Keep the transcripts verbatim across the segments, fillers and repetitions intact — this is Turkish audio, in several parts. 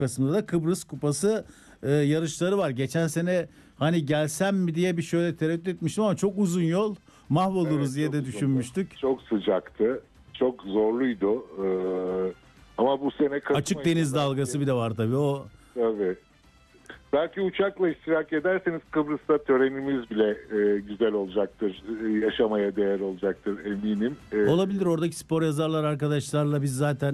Kupası'nda da Kıbrıs Kupası e, yarışları var. Geçen sene hani gelsem mi diye bir şöyle tereddüt etmiştim ama çok uzun yol, mahvoluruz Evet, diye çok de uzundu. düşünmüştük. Çok sıcaktı. Çok zorluydu. Ee, ama bu sene Kasım Açık deniz ayında dalgası bir de var tabii o. tabii. Belki uçakla iştirak ederseniz Kıbrıs'ta törenimiz bile e, güzel olacaktır. E, yaşamaya değer olacaktır eminim. E, Olabilir, oradaki spor yazarlar arkadaşlarla biz zaten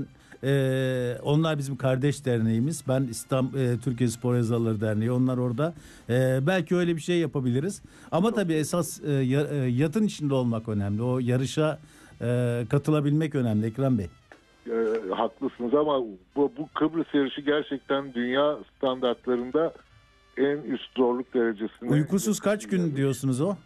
e, onlar bizim kardeş derneğimiz. Ben İstanbul e, Türkiye Spor Yazarları Derneği. Onlar orada. E, belki öyle bir şey yapabiliriz. Ama tabii esas e, ya- e, yatın içinde olmak önemli. O yarışa e, katılabilmek önemli Ekrem Bey. e, haklısınız ama bu, bu Kıbrıs yarışı gerçekten dünya standartlarında en üst zorluk derecesinde. Uykusuz kaç gün diyorsunuz o?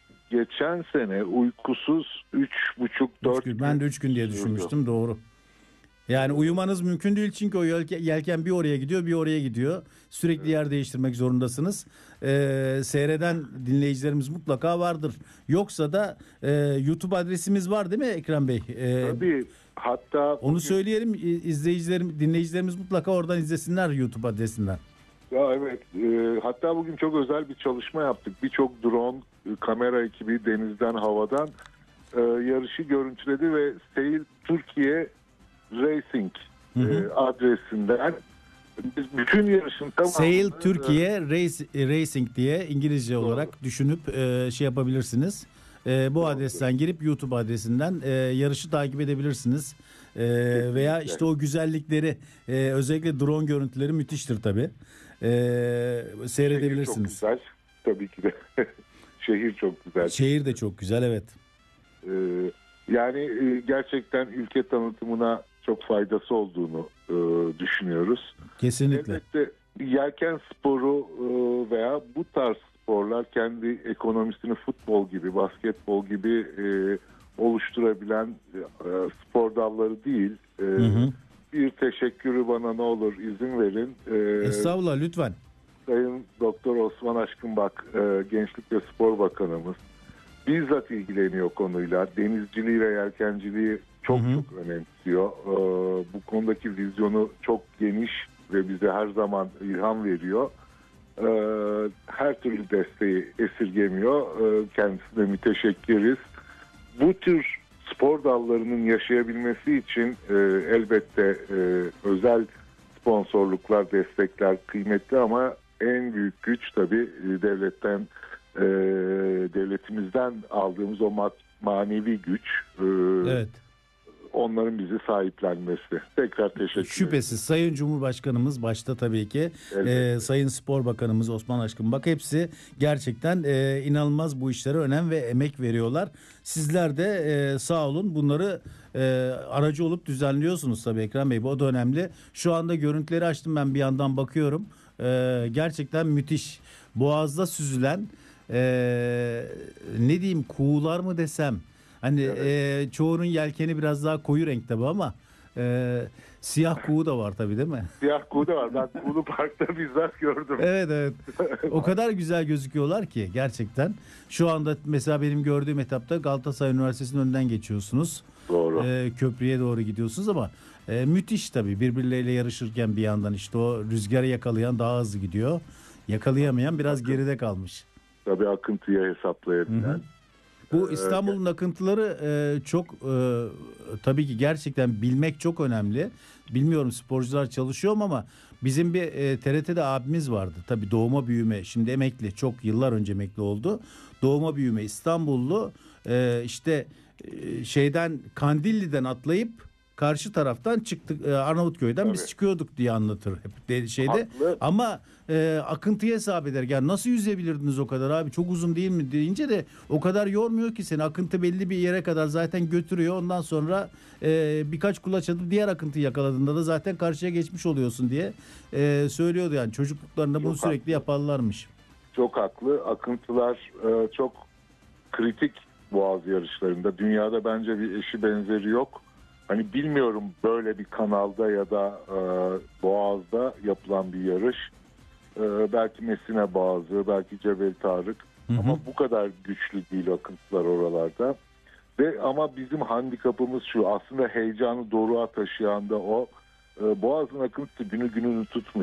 Geçen sene uykusuz üç buçuk Üç dört gün. gün. Ben de üç gün diye sürdü. düşünmüştüm, doğru. Yani uyumanız mümkün değil çünkü o yelke- yelken bir oraya gidiyor bir oraya gidiyor. Sürekli yer değiştirmek zorundasınız. Ee, seyreden dinleyicilerimiz mutlaka vardır. Yoksa da e, YouTube adresimiz var değil mi Ekrem Bey? Ee, Tabii, hatta onu bugün- söyleyelim, izleyicilerim, dinleyicilerimiz mutlaka oradan izlesinler YouTube adresinden. Ya evet, e, hatta bugün çok özel bir çalışma yaptık. Birçok drone, e, kamera ekibi denizden, havadan e, yarışı görüntüledi ve Sail Türkiye Racing Hı hı. e, adresinden biz bütün yarışın tamamını Sail Türkiye Race, Racing diye İngilizce Doğru. olarak düşünüp e, şey yapabilirsiniz. E, bu Doğru. adresten girip YouTube adresinden e, yarışı takip edebilirsiniz. E, veya işte o güzellikleri, e, özellikle drone görüntüleri müthiştir tabii. E, seyredebilirsiniz. Şehir çok güzel. Tabii ki de. Şehir çok güzel. Şehir de çok güzel, evet. Ee, yani e, gerçekten ülke tanıtımına çok faydası olduğunu e, düşünüyoruz. Kesinlikle. Elbette yelken sporu e, veya bu tarz sporlar kendi ekonomisini futbol gibi, basketbol gibi e, oluşturabilen e, spor dalları değil. E, Hı hı. Bir teşekkürü bana ne olur izin verin. E, Estağfurullah, lütfen. Sayın Doktor Osman Aşkınbak, e, Gençlik ve Spor Bakanımız bizzat ilgileniyor konuyla. Denizciliği ve yelkenciliği çok Hı hı. çok önemsiyor. E, bu konudaki vizyonu çok geniş ve bize her zaman ilham veriyor. E, her türlü desteği esirgemiyor. E, kendisine müteşekkiriz. Bu tür spor dallarının yaşayabilmesi için e, elbette e, özel sponsorluklar, destekler kıymetli ama en büyük güç tabii e, devletten, e, devletimizden aldığımız o ma- manevi güç. E, Evet. Onların bizi sahiplenmesi. Tekrar teşekkür ederim. Şüphesiz Sayın Cumhurbaşkanımız başta tabii ki, e, Sayın Spor Bakanımız Osman Aşkınbak, hepsi gerçekten e, inanılmaz bu işlere önem ve emek veriyorlar. Sizler de e, sağ olun, bunları e, aracı olup düzenliyorsunuz tabii Ekrem Bey, bu da önemli. Şu anda görüntüleri açtım, ben bir yandan bakıyorum. E, gerçekten müthiş. Boğaz'da süzülen e, ne diyeyim, kuğular mı desem. Hani Evet. e, çoğunun yelkeni biraz daha koyu renk tabii ama e, siyah kuğu da var tabii değil mi? Siyah kuğu da var. Ben kuğulu parkta bizzat gördüm. Evet, evet. O kadar güzel gözüküyorlar ki gerçekten. Şu anda mesela benim gördüğüm etapta Galatasaray Üniversitesi'nin önünden geçiyorsunuz. Doğru. E, köprüye doğru gidiyorsunuz ama e, müthiş tabii, birbirleriyle yarışırken bir yandan işte o rüzgarı yakalayan daha hızlı gidiyor. Yakalayamayan biraz geride kalmış. Tabii akıntıya hesaplayabilen. Hı hı. Bu İstanbul'un akıntıları e, çok e, tabii ki gerçekten bilmek çok önemli. Bilmiyorum sporcular çalışıyor mu ama bizim bir e, T R T'de abimiz vardı. Tabii doğuma büyüme, şimdi emekli, çok yıllar önce emekli oldu. Doğuma büyüme İstanbullu, e, işte e, şeyden, Kandilli'den atlayıp karşı taraftan çıktık, e, Arnavutköy'den Tabii. biz çıkıyorduk diye anlatır hep de, şeyde. Haklı. Ama e, akıntıya hesap eder. Yani nasıl yüzebilirdiniz o kadar abi, çok uzun değil mi deyince de o kadar yormuyor ki seni. Akıntı belli bir yere kadar zaten götürüyor. Ondan sonra e, birkaç kulaç atıp diğer akıntıyı yakaladığında da zaten karşıya geçmiş oluyorsun diye e, söylüyordu yani. Çocukluklarında bunu Çok sürekli haklı. yaparlarmış. Çok haklı. Akıntılar e, çok kritik boğaz yarışlarında. Dünyada bence bir eşi benzeri yok. Hani bilmiyorum böyle bir kanalda ya da e, boğazda yapılan bir yarış. E, belki Mesine Boğazı, belki Cebel Tarık. Hı hı. Ama bu kadar güçlü değil akıntılar oralarda. Ve ama bizim handikapımız şu, aslında heyecanı doruğa taşıyan da o. E, boğazın akıntısı günü gününü tutmuyor.